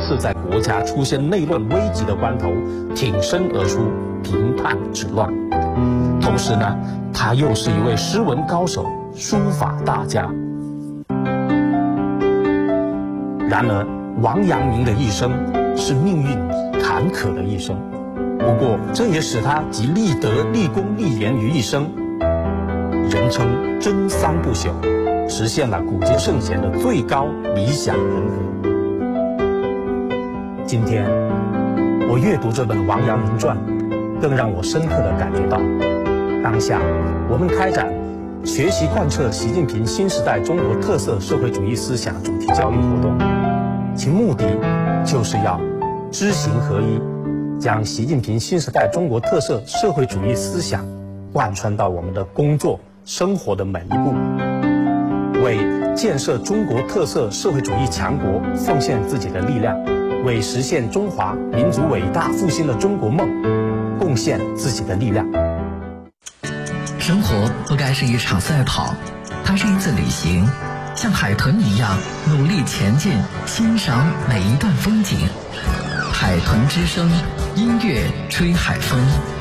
次在国家出现内乱危急的关头挺身而出，平叛止乱。同时呢，他又是一位诗文高手、书法大家。然而，王阳明的一生是命运坎坷的一生，不过这也使他集立德、立功、立言于一身，人称真三不朽，实现了古今圣贤的最高理想人格。今天我阅读这本《王阳明传》，更让我深刻地感觉到，当下我们开展学习贯彻习近平新时代中国特色社会主义思想主题教育活动，其目的就是要知行合一，将习近平新时代中国特色社会主义思想贯穿到我们的工作生活的每一步，为建设中国特色社会主义强国奉献自己的力量，为实现中华民族伟大复兴的中国梦贡献自己的力量。 生活不该是一场赛跑，它是一次旅行，像海豚一样努力前进，欣赏每一段风景。海豚之声，音乐吹海风。